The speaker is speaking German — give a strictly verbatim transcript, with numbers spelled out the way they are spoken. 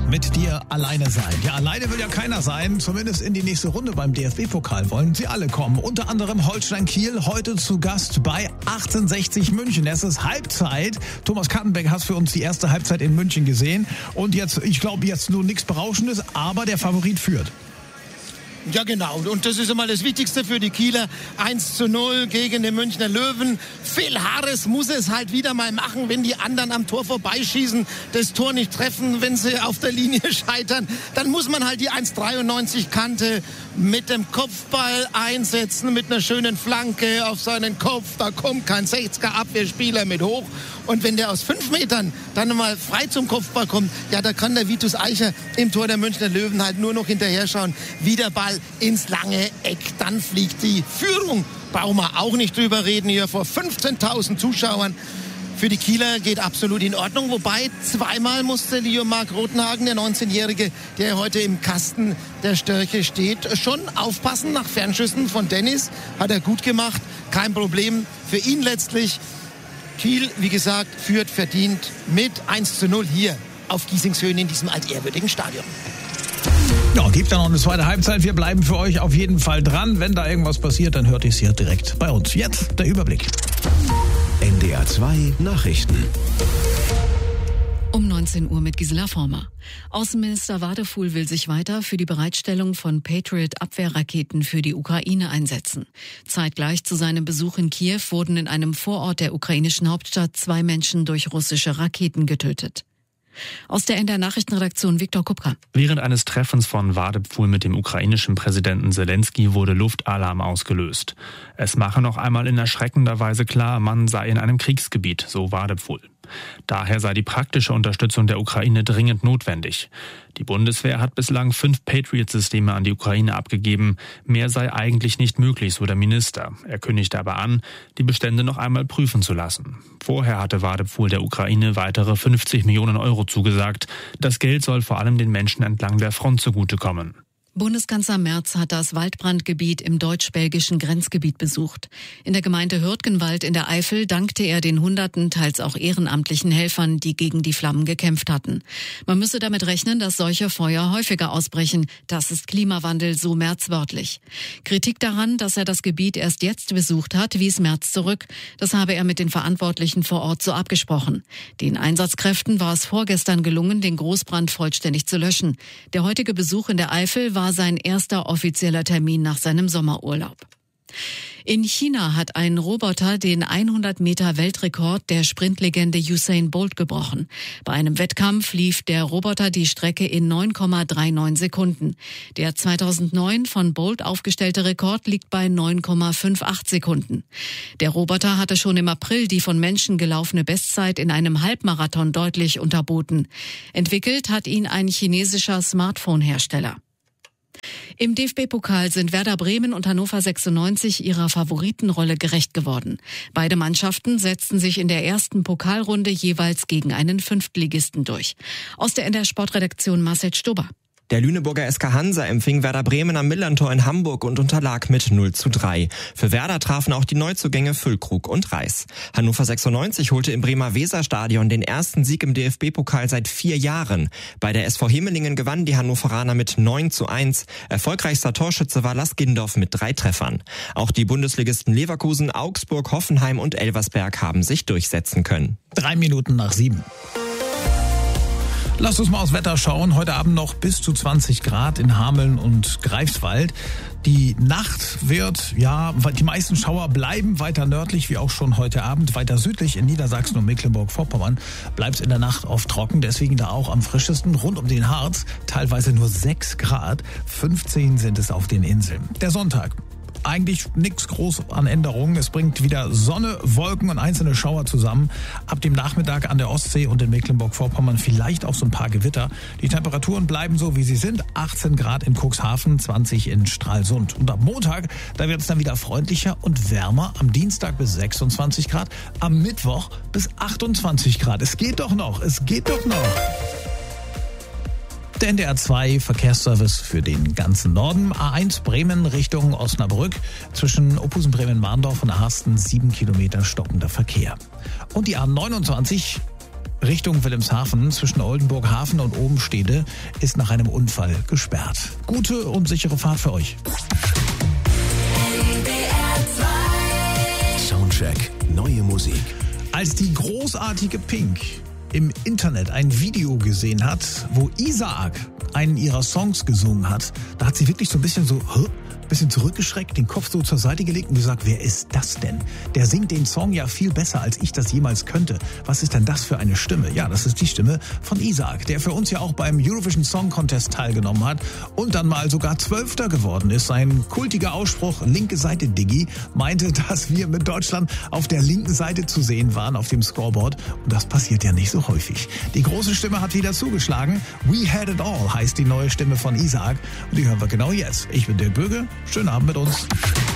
mit dir alleine sein. Ja, alleine will ja keiner sein, zumindest in die nächste Runde beim D F B-Pokal wollen sie alle kommen. Unter anderem Holstein Kiel, heute zu Gast bei achtzehnhundertsechzig München. Es ist Halbzeit. Thomas Kattenbeck hat für uns die erste Halbzeit in München gesehen. Und jetzt, ich glaube, jetzt nur nichts Berauschendes, aber der Favorit führt. Ja, genau. Und das ist immer das Wichtigste für die Kieler. eins zu null gegen den Münchner Löwen. Phil Harris muss es halt wieder mal machen, wenn die anderen am Tor vorbeischießen, das Tor nicht treffen, wenn sie auf der Linie scheitern. Dann muss man halt die eins dreiundneunzig Kante mit dem Kopfball einsetzen, mit einer schönen Flanke auf seinen Kopf. Da kommt kein sechziger Abwehrspieler mit hoch. Und wenn der aus fünf Metern dann mal frei zum Kopfball kommt, ja, da kann der Vitus Eicher im Tor der Münchner Löwen halt nur noch hinterher schauen, wie der Ball ins lange Eck. Dann fliegt die Führung. Brauchen wir auch nicht drüber reden hier vor fünfzehntausend Zuschauern. Für die Kieler geht absolut in Ordnung. Wobei zweimal musste Leo Marc Rotenhagen, der neunzehnjährige, der heute im Kasten der Störche steht, schon aufpassen. Nach Fernschüssen von Dennis hat er gut gemacht. Kein Problem für ihn letztlich. Kiel, wie gesagt, führt verdient mit eins zu null hier auf Giesingshöhen in diesem altehrwürdigen Stadion. Ja, gibt da noch eine zweite Halbzeit. Wir bleiben für euch auf jeden Fall dran. Wenn da irgendwas passiert, dann hört ihr es hier direkt bei uns. Jetzt der Überblick. N D R zwei Nachrichten. Um neunzehn Uhr mit Gisela Former. Außenminister Wadefuhl will sich weiter für die Bereitstellung von Patriot-Abwehrraketen für die Ukraine einsetzen. Zeitgleich zu seinem Besuch in Kiew wurden in einem Vorort der ukrainischen Hauptstadt zwei Menschen durch russische Raketen getötet. Aus der N D R Nachrichtenredaktion Viktor Kupka. Während eines Treffens von Wadefuhl mit dem ukrainischen Präsidenten Zelensky wurde Luftalarm ausgelöst. Es mache noch einmal in erschreckender Weise klar, man sei in einem Kriegsgebiet, so Wadefuhl. Daher sei die praktische Unterstützung der Ukraine dringend notwendig. Die Bundeswehr hat bislang fünf Patriot-Systeme an die Ukraine abgegeben. Mehr sei eigentlich nicht möglich, so der Minister. Er kündigte aber an, die Bestände noch einmal prüfen zu lassen. Vorher hatte Wadefuhl der Ukraine weitere fünfzig Millionen Euro zugesagt. Das Geld soll vor allem den Menschen entlang der Front zugutekommen. Bundeskanzler Merz hat das Waldbrandgebiet im deutsch-belgischen Grenzgebiet besucht. In der Gemeinde Hürtgenwald in der Eifel dankte er den hunderten, teils auch ehrenamtlichen Helfern, die gegen die Flammen gekämpft hatten. Man müsse damit rechnen, dass solche Feuer häufiger ausbrechen. Das ist Klimawandel, so Merz wörtlich. Kritik daran, dass er das Gebiet erst jetzt besucht hat, wies Merz zurück. Das habe er mit den Verantwortlichen vor Ort so abgesprochen. Den Einsatzkräften war es vorgestern gelungen, den Großbrand vollständig zu löschen. Der heutige Besuch in der Eifel war sein erster offizieller Termin nach seinem Sommerurlaub. In China hat ein Roboter den hundert Meter Weltrekord der Sprintlegende Usain Bolt gebrochen. Bei einem Wettkampf lief der Roboter die Strecke in neun Komma neununddreißig Sekunden. Der zweitausendneun von Bolt aufgestellte Rekord liegt bei neun Komma achtundfünfzig Sekunden. Der Roboter hatte schon im April die von Menschen gelaufene Bestzeit in einem Halbmarathon deutlich unterboten. Entwickelt hat ihn ein chinesischer Smartphone-Hersteller. Im D F B-Pokal sind Werder Bremen und Hannover sechsundneunzig ihrer Favoritenrolle gerecht geworden. Beide Mannschaften setzten sich in der ersten Pokalrunde jeweils gegen einen Fünftligisten durch. Aus der N D R Sportredaktion Marcel Stober. Der Lüneburger S K Hansa empfing Werder Bremen am Millerntor in Hamburg und unterlag mit null zu drei. Für Werder trafen auch die Neuzugänge Füllkrug und Reis. Hannover sechsundneunzig holte im Bremer Weserstadion den ersten Sieg im D F B-Pokal seit vier Jahren. Bei der S V Hemelingen gewannen die Hannoveraner mit neun zu eins. Erfolgreichster Torschütze war Lars Gindorf mit drei Treffern. Auch die Bundesligisten Leverkusen, Augsburg, Hoffenheim und Elversberg haben sich durchsetzen können. Drei Minuten nach sieben. Lasst uns mal aufs Wetter schauen. Heute Abend noch bis zu zwanzig Grad in Hameln und Greifswald. Die Nacht wird, ja, die meisten Schauer bleiben weiter nördlich, wie auch schon heute Abend. Weiter südlich in Niedersachsen und Mecklenburg-Vorpommern bleibt es in der Nacht oft trocken. Deswegen da auch am frischesten rund um den Harz. Teilweise nur sechs Grad. fünfzehn sind es auf den Inseln. Der Sonntag. Eigentlich nichts groß an Änderungen. Es bringt wieder Sonne, Wolken und einzelne Schauer zusammen. Ab dem Nachmittag an der Ostsee und in Mecklenburg-Vorpommern vielleicht auch so ein paar Gewitter. Die Temperaturen bleiben so, wie sie sind. achtzehn Grad in Cuxhaven, zwanzig in Stralsund. Und ab Montag, da wird es dann wieder freundlicher und wärmer. Am Dienstag bis sechsundzwanzig Grad, am Mittwoch bis achtundzwanzig Grad. Es geht doch noch, es geht doch noch. Der N D R zwei Verkehrsservice für den ganzen Norden. A eins Bremen Richtung Osnabrück. Zwischen Ophusen, Bremen-Marndorf und Aarsten sieben Kilometer stockender Verkehr. Und die A neunundzwanzig Richtung Wilhelmshaven zwischen Oldenburg Hafen und Obenstede ist nach einem Unfall gesperrt. Gute und sichere Fahrt für euch. Soundcheck, neue Musik. Als die großartige Pink im Internet ein Video gesehen hat, wo Isaak einen ihrer Songs gesungen hat, da hat sie wirklich so ein bisschen so... Huh? Bisschen zurückgeschreckt, den Kopf so zur Seite gelegt und gesagt, wer ist das denn? Der singt den Song ja viel besser, als ich das jemals könnte. Was ist denn das für eine Stimme? Ja, das ist die Stimme von Isaak, der für uns ja auch beim Eurovision Song Contest teilgenommen hat und dann mal sogar Zwölfter geworden ist. Sein kultiger Ausspruch, linke Seite Diggi, meinte, dass wir mit Deutschland auf der linken Seite zu sehen waren auf dem Scoreboard. Und das passiert ja nicht so häufig. Die große Stimme hat wieder zugeschlagen. We Had It All heißt die neue Stimme von Isaak. Und die hören wir genau jetzt. Ich bin Dirk Böge. Schönen Abend mit uns.